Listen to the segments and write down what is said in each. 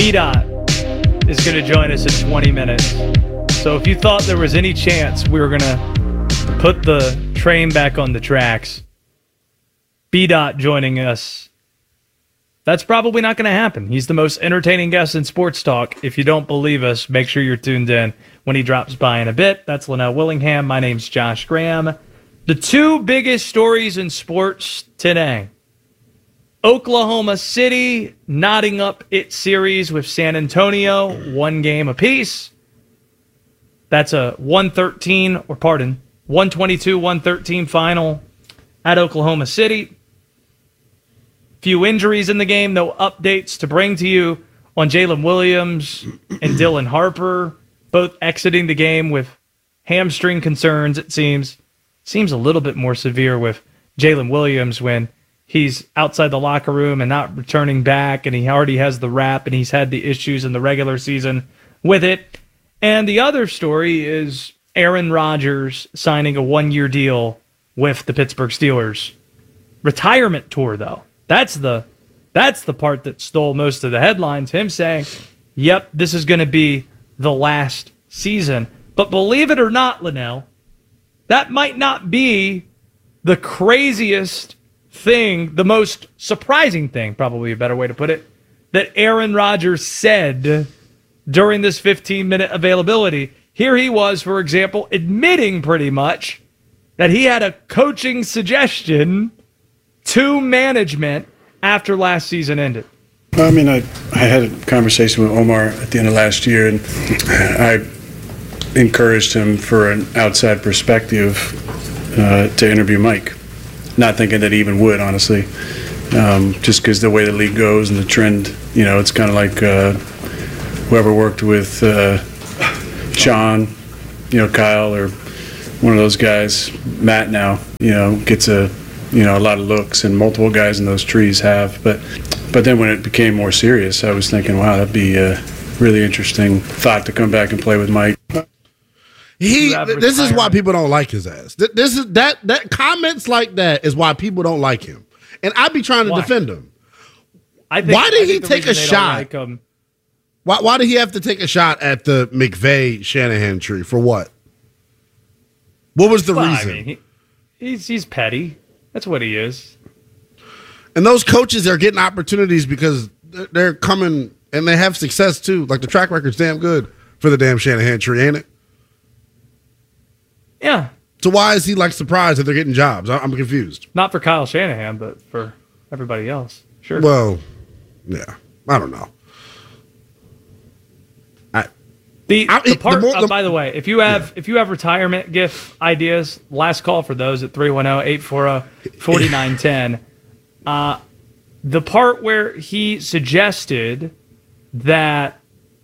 B-Dot is going to join us in 20 minutes. So if you thought there was any chance we were going to put the train back on the tracks, B-Dot joining us, that's probably not going to happen. He's the most entertaining guest in sports talk. If you don't believe us, make sure you're tuned in when he drops by in a bit. That's Linnell Willingham. My name's Josh Graham. The two biggest stories in sports today. Oklahoma City knotting up its series with San Antonio, 1 game apiece. That's a 122-113 final at Oklahoma City. Few injuries in the game, no updates to bring to you on Jalen Williams and Dylan Harper, both exiting the game with hamstring concerns, it seems. Seems a little bit more severe with Jalen Williams when he's outside the locker room and not returning back, and he already has the rap, and he's had the issues in the regular season with it. And the other story is Aaron Rodgers signing a 1-year deal with the Pittsburgh Steelers. Retirement tour, though. That's the part that stole most of the headlines. Him saying, yep, this is going to be the last season. But believe it or not, Linnell, that might not be the craziest thing, the most surprising thing, probably a better way to put it, that Aaron Rodgers said during this 15-minute availability. Here he was, for example, admitting pretty much that he had a coaching suggestion to management after last season ended. I mean, I had a conversation with Omar at the end of last year, and I encouraged him for an outside perspective to interview Mike. Not thinking that he even would, honestly, just because the way the league goes and the trend, it's kind of like whoever worked with Sean, Kyle, or one of those guys, Matt now, gets a lot of looks, and multiple guys in those trees have. But then when it became more serious, I was thinking, wow, that'd be a really interesting thought to come back and play with Mike. This is why people don't like his ass. This is that comments like that is why people don't like him, and I'd be trying to defend him. Why did he take a shot? Why did he have to take a shot at the McVay Shanahan tree for what? What was the reason? I mean, he's petty. That's what he is. And those coaches are getting opportunities because they're coming and they have success too. Like the track record's damn good for the damn Shanahan tree, ain't it? Yeah. So why is he surprised that they're getting jobs? I'm confused. Not for Kyle Shanahan, but for everybody else. Sure. Well, yeah. I don't know. By the way, if you have retirement gift ideas, last call for those at 310-840-4910. The part where he suggested that,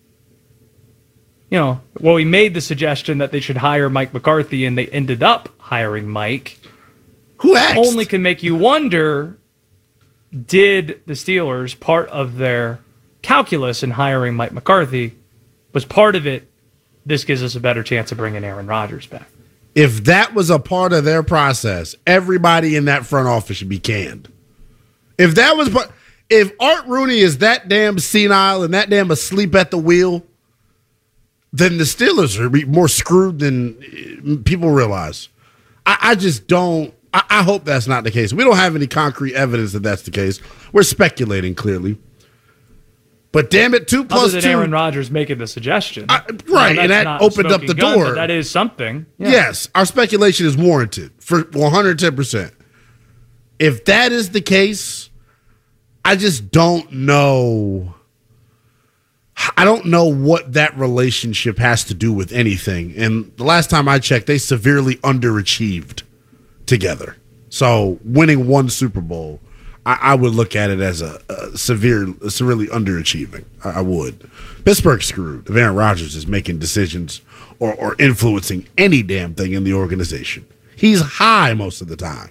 he made the suggestion that they should hire Mike McCarthy, and they ended up hiring Mike. Who asked? Only can make you wonder, did the Steelers, part of their calculus in hiring Mike McCarthy, was part of it, this gives us a better chance of bringing Aaron Rodgers back? If that was a part of their process, everybody in that front office should be canned. If Art Rooney is that damn senile and that damn asleep at the wheel, then the Steelers are more screwed than people realize. I just don't. I hope that's not the case. We don't have any concrete evidence that that's the case. We're speculating, clearly. But damn it, 2 plus 2. Other than Aaron Rodgers making the suggestion. Right, and that opened up the door. But that is something. Yeah. Yes, our speculation is warranted for 110%. If that is the case, I just don't know. I don't know what that relationship has to do with anything. And the last time I checked, they severely underachieved together. So winning 1 Super Bowl, I would look at it as a severely underachieving. I would. Pittsburgh's screwed if Aaron Rodgers is making decisions or influencing any damn thing in the organization. He's high most of the time.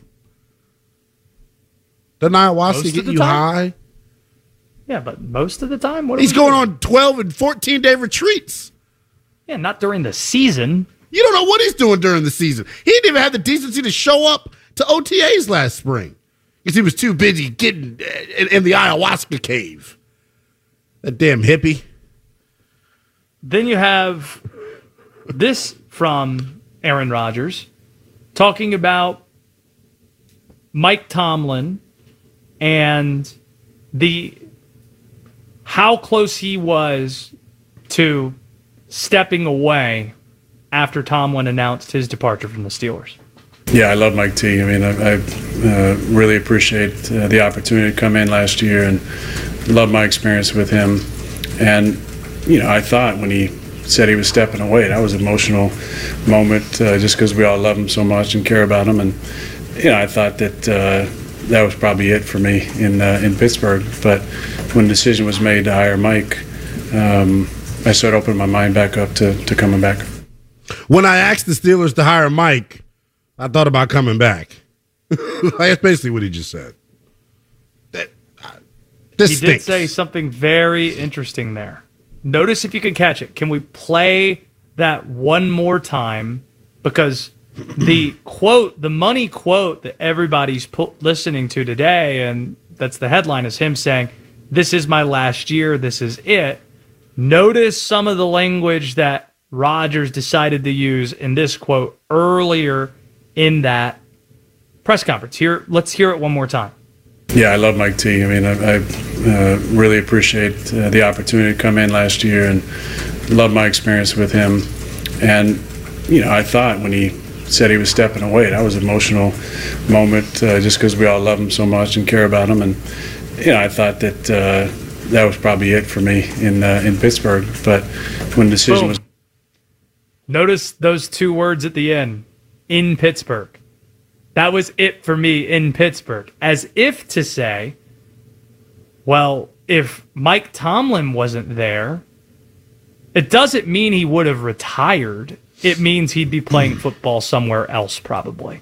Doesn't ayahuasca get you high? Yeah, but most of the time? He's going on 12 and 14-day retreats. Yeah, not during the season. You don't know what he's doing during the season. He didn't even have the decency to show up to OTAs last spring because he was too busy getting in the ayahuasca cave. That damn hippie. Then you have this from Aaron Rodgers talking about Mike Tomlin and how close he was to stepping away after Tomlin announced his departure from the Steelers. Yeah, I love Mike T. I mean, I really appreciate the opportunity to come in last year and love my experience with him. And, I thought when he said he was stepping away, that was an emotional moment just because we all love him so much and care about him. And, I thought that that was probably it for me in Pittsburgh. But when the decision was made to hire Mike, I started opening my mind back up to coming back. When I asked the Steelers to hire Mike, I thought about coming back. That's basically what he just said. This he stinks. did say something very interesting there. Notice if you can catch it. Can we play that one more time? Because the quote, the money quote that everybody's listening to today, and that's the headline, is him saying, "This is my last year. This is it." Notice some of the language that Rodgers decided to use in this quote earlier in that press conference. Let's hear it one more time. Yeah, I love Mike T. I mean, I really appreciate the opportunity to come in last year and love my experience with him. And, I thought when he said he was stepping away, that was an emotional moment just because we all love him so much and care about him. And, I thought that that was probably it for me in Pittsburgh. But when the decision was... Notice those two words at the end, in Pittsburgh. That was it for me in Pittsburgh. As if to say, well, if Mike Tomlin wasn't there, it doesn't mean he would have retired. It means he'd be playing football somewhere else, probably.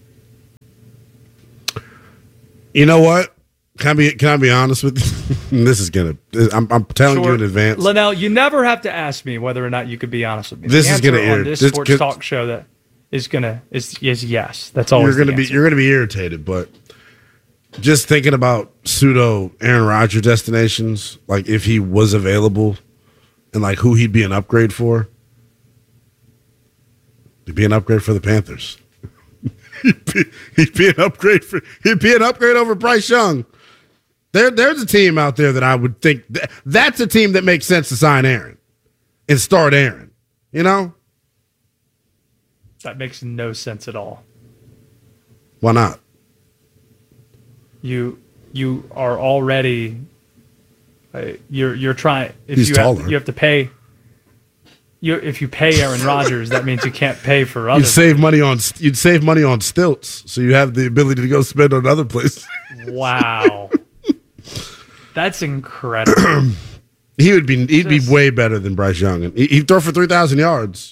You know what? Can I be honest with you? This is I'm telling you in advance. Linnell, you never have to ask me whether or not you could be honest with me. This is gonna on this sports talk show that is yes. That's all. You're gonna be irritated, but just thinking about pseudo Aaron Rodgers destinations, like if he was available, and like who he'd be an upgrade for. He'd be an upgrade for the Panthers. he'd be an upgrade over Bryce Young. There's a team out there that I would think that's a team that makes sense to sign Aaron and start Aaron. That makes no sense at all. Why not? You are already you're trying. If He's taller. You have to pay. If you pay Aaron Rodgers, that means you can't pay for others. You'd save money on stilts, so you have the ability to go spend on other places. Wow, that's incredible. He'd be way better than Bryce Young, and he'd throw for 3,000 yards.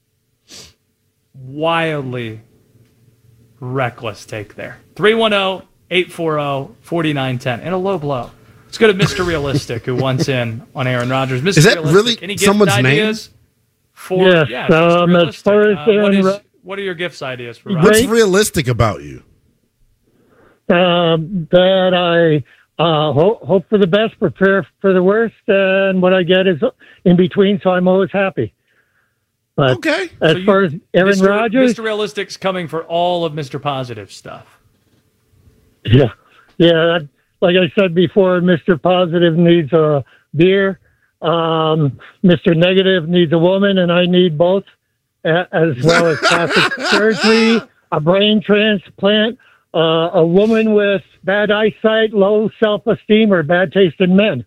Wildly reckless take there. 310-840-4910 and a low blow. Let's go to Mr. Realistic, who wants in on Aaron Rodgers. Mr. Is that Realistic, really any gift someone's ideas name? Yes. As far as Aaron what are your gifts ideas for What's Rodgers? realistic about you? that I hope for the best, prepare for the worst, and what I get is in between, so I'm always happy. But okay. As far as Aaron Rodgers, Mr. Realistic's coming for all of Mr. Positive stuff. Yeah. Like I said before, Mr. Positive needs a beer. Mr. Negative needs a woman, and I need both, as well as plastic surgery, a brain transplant, a woman with bad eyesight, low self-esteem, or bad taste in men.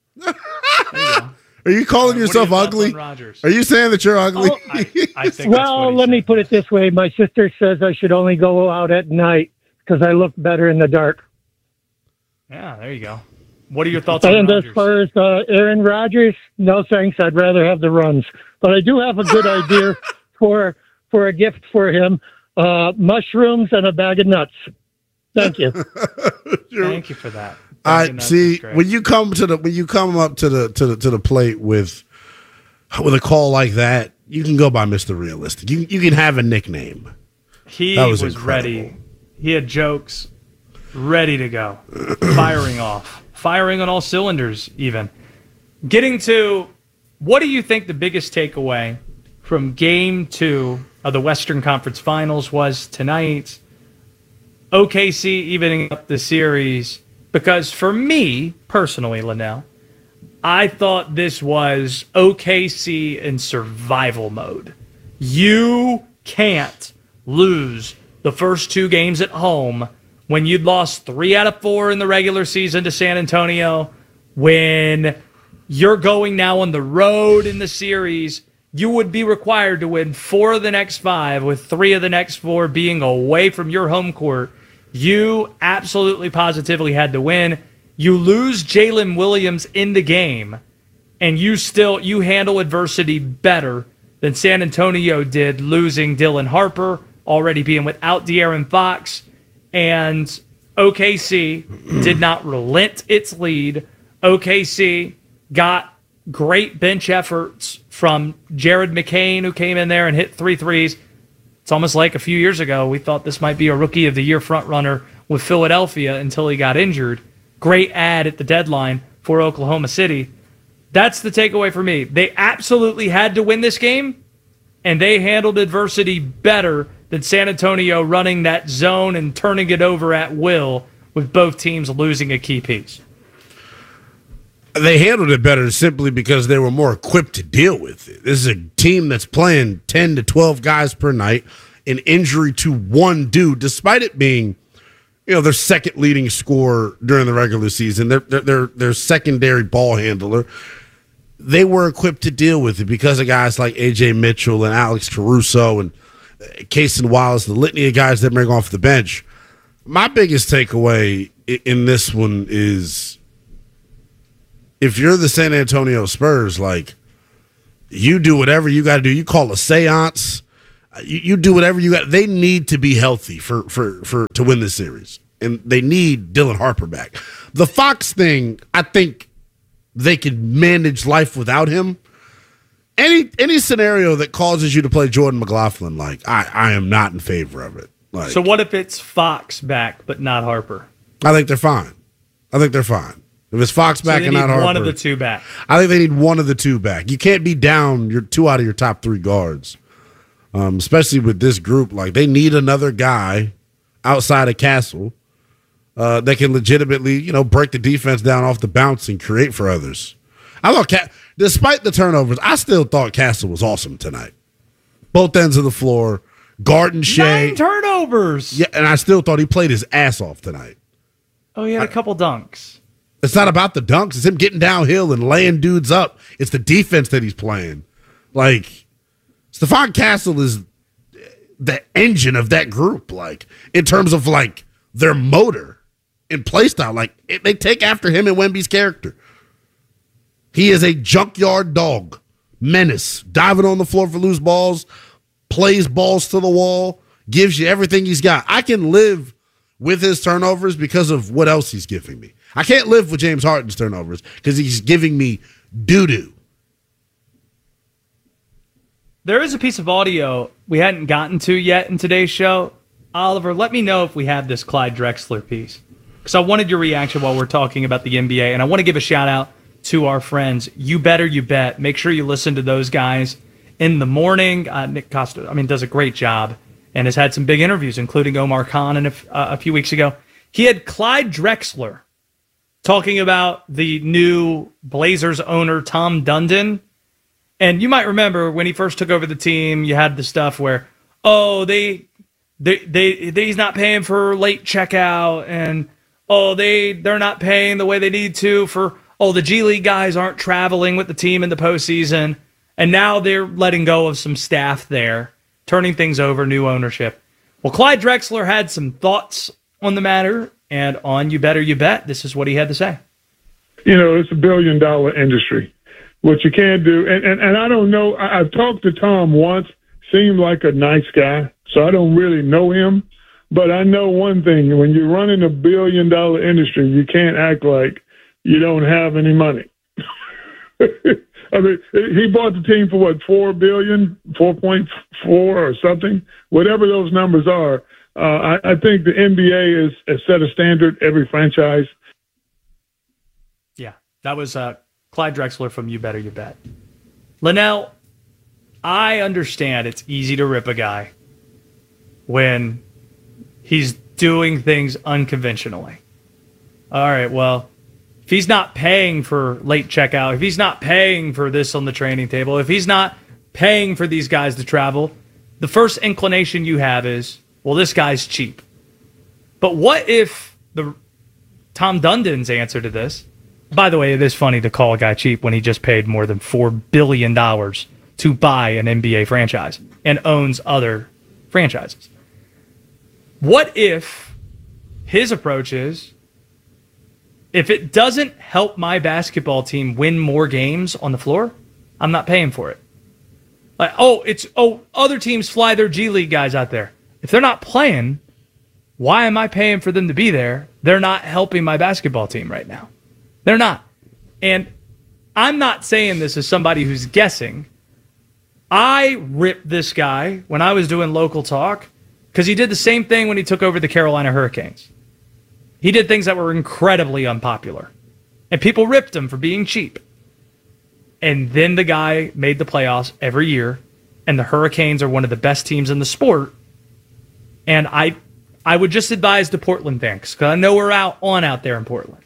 Are you calling yourself ugly? Are you saying that you're ugly? I think well, let me put it this way. My sister says I should only go out at night because I look better in the dark. Yeah, there you go. What are your thoughts on And Rodgers? as far as Aaron Rodgers, no thanks. I'd rather have the runs. But I do have a good idea for a gift for him. Mushrooms and a bag of nuts. Thank you. Thank you for that. I see when you come up to the plate with a call like that, you can go by Mr. Realistic. You can have a nickname. He was was incredible. ready. He had jokes ready to go, firing on all cylinders. Even getting to what do you think the biggest takeaway from Game 2 of the Western Conference Finals was tonight? OKC evening up the series. Because for me, personally, Linnell, I thought this was OKC in survival mode. You can't lose the first 2 games at home when you'd lost 3 out of 4 in the regular season to San Antonio, when you're going now on the road in the series. You would be required to win 4 of the next 5, with 3 of the next 4 being away from your home court. You absolutely positively had to win. You lose Jalen Williams in the game, and you handle adversity better than San Antonio did, losing Dylan Harper, already being without De'Aaron Fox. And OKC did not relent its lead. OKC got great bench efforts from Jared McCain, who came in there and hit 3 threes. It's almost like a few years ago, we thought this might be a Rookie of the Year frontrunner with Philadelphia until he got injured. Great ad at the deadline for Oklahoma City. That's the takeaway for me. They absolutely had to win this game, and they handled adversity better than San Antonio running that zone and turning it over at will, with both teams losing a key piece. They handled it better simply because they were more equipped to deal with it. This is a team that's playing 10 to 12 guys per night, an injury to one dude, despite it being, their second leading scorer during the regular season, their secondary ball handler. They were equipped to deal with it because of guys like A.J. Mitchell and Alex Caruso and Cason Wallace, the litany of guys that bring off the bench. My biggest takeaway in this one is, if you're the San Antonio Spurs, you do whatever you got to do. You call a seance. You do whatever you got. They need to be healthy to win this series, and they need Dylan Harper back. The Fox thing, I think they could manage life without him. Any scenario that causes you to play Jordan McLaughlin, I am not in favor of it. So what if it's Fox back but not Harper? I think they're fine. If it's Fox back and not Harper, one of the 2 back. I think they need one of the 2 back. You can't be down your 2 out of your top 3 guards, especially with this group. They need another guy outside of Castle that can legitimately, break the defense down off the bounce and create for others. I thought, despite the turnovers, I still thought Castle was awesome tonight. Both ends of the floor, guarding Shea. 9 turnovers. Yeah, and I still thought he played his ass off tonight. Oh, he had a couple dunks. It's not about the dunks. It's him getting downhill and laying dudes up. It's the defense that he's playing. Stephon Castle is the engine of that group, in terms of, their motor and play style. They take after him and Wemby's character. He is a junkyard dog, menace, diving on the floor for loose balls, plays balls to the wall, gives you everything he's got. I can live with his turnovers because of what else he's giving me. I can't live with James Harden's turnovers because he's giving me doo-doo. There is a piece of audio we hadn't gotten to yet in today's show. Oliver, let me know if we have this Clyde Drexler piece, because I wanted your reaction while we're talking about the NBA, and I want to give a shout-out to our friends, You Better You Bet. Make sure you listen to those guys in the morning. Nick Costa, does a great job and has had some big interviews, including Omar Khan a few weeks ago. He had Clyde Drexler talking about the new Blazers owner, Tom Dundon. And you might remember when he first took over the team, you had the stuff where, he's not paying for late checkout, and they're not paying the way they need to for, the G League guys aren't traveling with the team in the postseason. And now they're letting go of some staff there, turning things over, new ownership. Well, Clyde Drexler had some thoughts on the matter, and on You Better You Bet, this is what he had to say. It's $1 billion industry. What you can't do, and I don't know, I've talked to Tom once, seemed like a nice guy, so I don't really know him, but I know one thing, when you're running $1 billion industry, you can't act like you don't have any money. He bought the team for $4 billion, 4.4 or something, whatever those numbers are. I think the NBA has set a standard, every franchise. Yeah, that was Clyde Drexler from You Better You Bet. Linnell, I understand it's easy to rip a guy when he's doing things unconventionally. All right, well, if he's not paying for late checkout, if he's not paying for this on the training table, if he's not paying for these guys to travel, the first inclination you have is, well, this guy's cheap. But what if Tom Dundon's answer to this, by the way, it is funny to call a guy cheap when he just paid more than $4 billion to buy an NBA franchise and owns other franchises. What if his approach is, if it doesn't help my basketball team win more games on the floor, I'm not paying for it. Like, other teams fly their G League guys out there. If they're not playing, why am I paying for them to be there? They're not helping my basketball team right now. They're not. And I'm not saying this as somebody who's guessing. I ripped this guy when I was doing local talk because he did the same thing when he took over the Carolina Hurricanes. He did things that were incredibly unpopular. And people ripped him for being cheap. And then the guy made the playoffs every year. And the Hurricanes are one of the best teams in the sport. And I would just advise the Portland fans, because I know we're out there in Portland.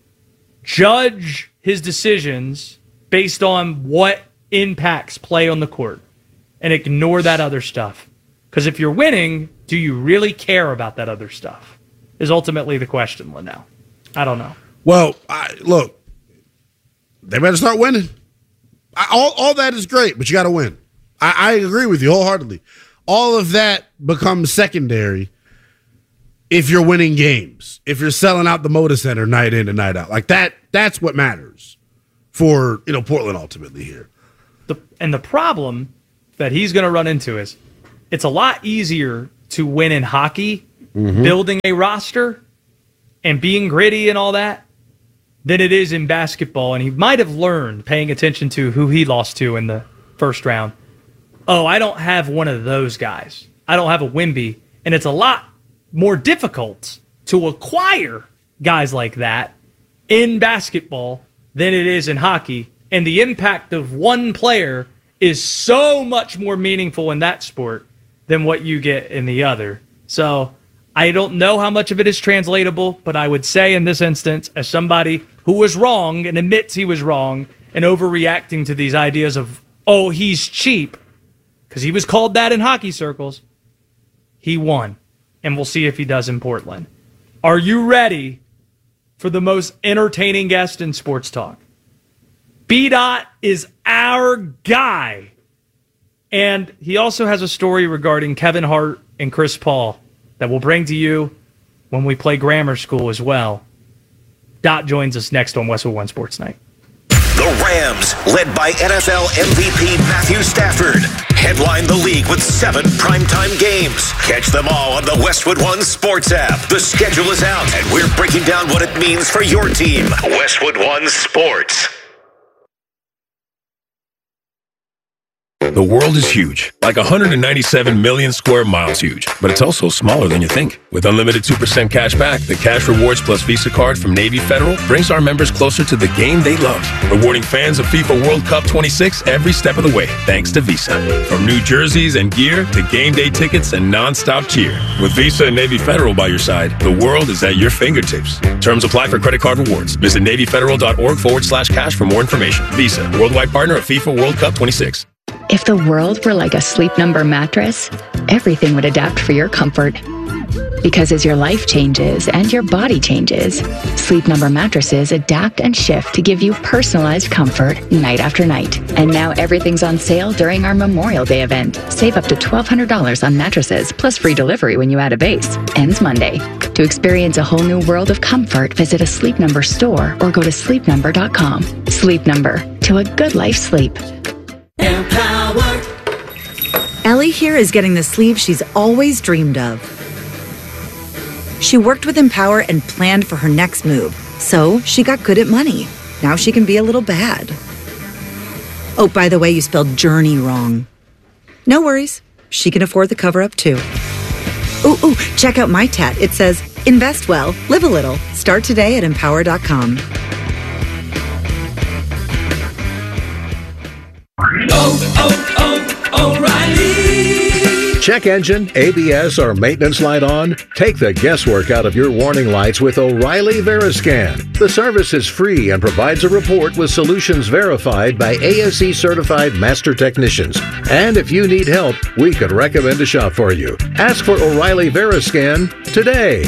Judge his decisions based on what impacts play on the court. And ignore that other stuff. Because if you're winning, do you really care about that other stuff? Is ultimately the question, Linnell. I don't know. Well, look, they better start winning. All that is great, but you got to win. I agree with you wholeheartedly. All of that becomes secondary if you're winning games, if you're selling out the Moda Center night in and night out. Like that's what matters for Portland ultimately here. And the problem that he's going to run into is it's a lot easier to win in hockey, building a roster and being gritty and all that, than it is in basketball. And he might have learned, paying attention to who he lost to in the first round. Oh, I don't have one of those guys. I don't have a Wemby. And it's a lot more difficult to acquire guys like that in basketball than it is in hockey. And the impact of one player is so much more meaningful in that sport than what you get in the other. So I don't know how much of it is translatable, but I would say in this instance, as somebody who was wrong and admits he was wrong and overreacting to these ideas of, oh, he's cheap, because he was called that in hockey circles, he won. And we'll see if he does in Portland. Are you ready for the most entertaining guest in sports talk? B-Dot is our guy. And he also has a story regarding Kevin Hart and Chris Paul that we'll bring to you when we play grammar school as well. Dot joins us next on Westwood One Sports Night. The Rams, led by NFL MVP Matthew Stafford, headline the league with 7 primetime games. Catch them all on the Westwood One Sports app. The schedule is out, and we're breaking down what it means for your team. Westwood One Sports. The world is huge, like 197 million square miles huge, but it's also smaller than you think. With unlimited 2% cash back, the Cash Rewards Plus Visa card from Navy Federal brings our members closer to the game they love, rewarding fans of FIFA World Cup 26 every step of the way, thanks to Visa. From new jerseys and gear to game day tickets and non-stop cheer. With Visa and Navy Federal by your side, the world is at your fingertips. Terms apply for credit card rewards. Visit NavyFederal.org/cash for more information. Visa, worldwide partner of FIFA World Cup 26. If the world were like a Sleep Number mattress, everything would adapt for your comfort. Because as your life changes and your body changes, Sleep Number mattresses adapt and shift to give you personalized comfort night after night. And now everything's on sale during our Memorial Day event. Save up to $1,200 on mattresses, plus free delivery when you add a base. Ends Monday. To experience a whole new world of comfort, visit a Sleep Number store or go to sleepnumber.com. Sleep Number. To a good life sleep. Empower. Ellie here is getting the sleeve she's always dreamed of. She worked with Empower and planned for her next move, so she got good at money. Now she can be a little bad. Oh, by the way, you spelled journey wrong. No worries. She can afford the cover-up, too. Ooh, check out my tat. It says, invest well, live a little. Start today at Empower.com. O'Reilly. Check engine, ABS, or maintenance light on? Take the guesswork out of your warning lights with O'Reilly Veriscan. The service is free and provides a report with solutions verified by ASE certified master technicians. And if you need help, we could recommend a shop for you. Ask for O'Reilly Veriscan today.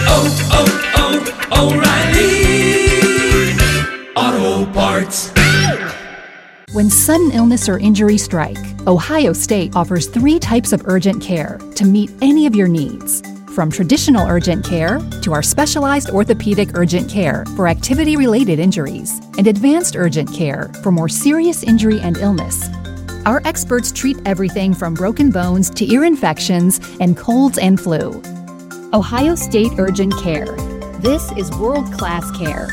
O'Reilly Auto Parts. When sudden illness or injury strike, Ohio State offers 3 types of urgent care to meet any of your needs. From traditional urgent care to our specialized orthopedic urgent care for activity-related injuries and advanced urgent care for more serious injury and illness. Our experts treat everything from broken bones to ear infections and colds and flu. Ohio State Urgent Care. This is world-class care.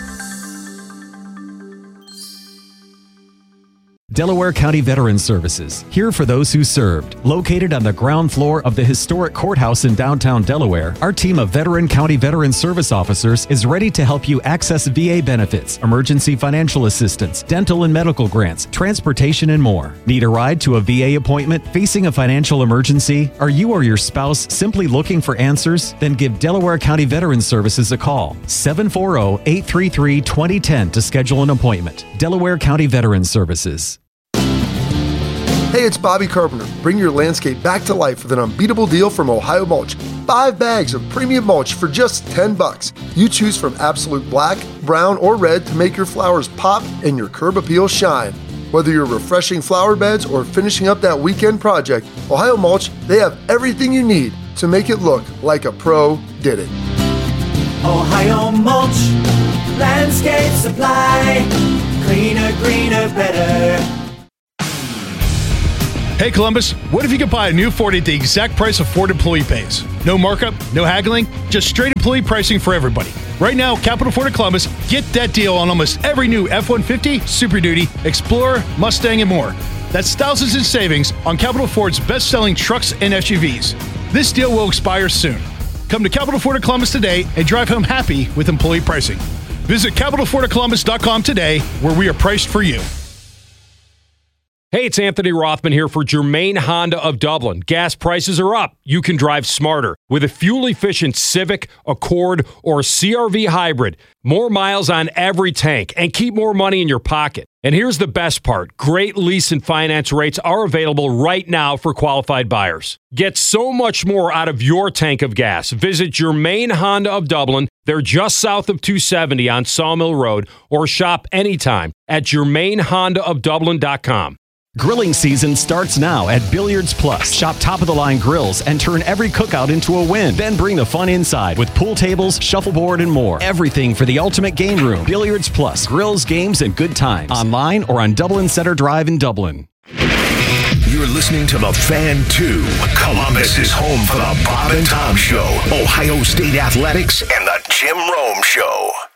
Delaware County Veterans Services, here for those who served. Located on the ground floor of the historic courthouse in downtown Delaware, our team of veteran county veteran service officers is ready to help you access VA benefits, emergency financial assistance, dental and medical grants, transportation, and more. Need a ride to a VA appointment? Facing a financial emergency? Are you or your spouse simply looking for answers? Then give Delaware County Veterans Services a call. 740-833-2010 to schedule an appointment. Delaware County Veterans Services. Hey, it's Bobby Carpenter. Bring your landscape back to life with an unbeatable deal from Ohio Mulch. 5 bags of premium mulch for just $10. You choose from absolute black, brown, or red to make your flowers pop and your curb appeal shine. Whether you're refreshing flower beds or finishing up that weekend project, Ohio Mulch, they have everything you need to make it look like a pro did it. Ohio Mulch, landscape supply, cleaner, greener, better. Hey Columbus, what if you could buy a new Ford at the exact price a Ford employee pays? No markup, no haggling, just straight employee pricing for everybody. Right now, Capital Ford of Columbus, get that deal on almost every new F-150, Super Duty, Explorer, Mustang, and more. That's thousands in savings on Capital Ford's best-selling trucks and SUVs. This deal will expire soon. Come to Capital Ford of Columbus today and drive home happy with employee pricing. Visit CapitalFordofColumbus.com today, where we are priced for you. Hey, it's Anthony Rothman here for Germain Honda of Dublin. Gas prices are up. You can drive smarter with a fuel-efficient Civic, Accord, or CR-V hybrid. More miles on every tank and keep more money in your pocket. And here's the best part. Great lease and finance rates are available right now for qualified buyers. Get so much more out of your tank of gas. Visit Germain Honda of Dublin. They're just south of 270 on Sawmill Road, or shop anytime at GermainHondaofDublin.com. Grilling season starts now at Billiards Plus. Shop top-of-the-line grills and turn every cookout into a win. Then bring the fun inside with pool tables, shuffleboard, and more. Everything for the ultimate game room. Billiards Plus. Grills, games, and good times. Online or on Dublin Center Drive in Dublin. You're listening to The Fan 2. Columbus is home for the Bob and Tom Show, Ohio State Athletics, and the Jim Rome Show.